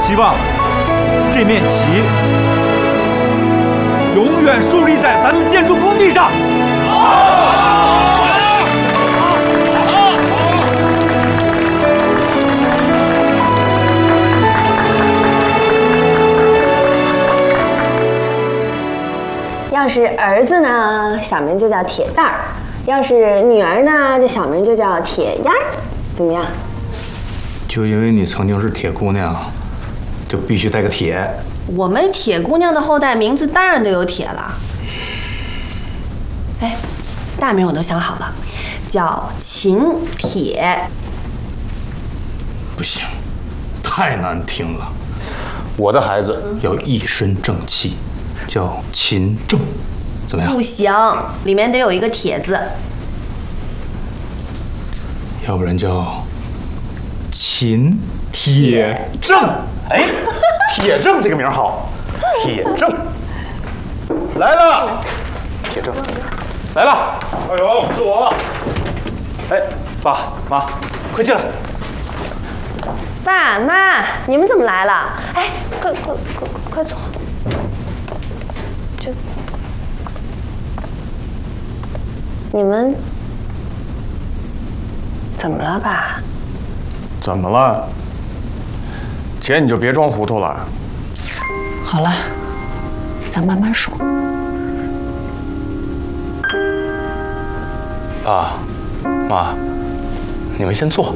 希望这面旗永远树立在咱们建筑工地上。 要是儿子呢，小名就叫铁蛋儿；要是女儿呢，这小名就叫铁丫儿，怎么样？ 就因为你曾经是铁姑娘，就必须带个铁。 我们铁姑娘的后代名字当然都有铁了。哎，大名我都想好了，叫秦铁。 不行，太难听了。我的孩子要一身正气，叫秦正，怎么样？ 不行，里面得有一个铁字。 要不然叫秦铁正。 哎，铁正这个名好，铁正来了，铁正来了。哎呦，是我。哎，爸妈，快进来。 爸妈，你们怎么来了？哎，快坐。你们怎么了，爸？ 怎么了？姐，你就别装糊涂了。 好了，咱慢慢说。 爸妈，你们先坐。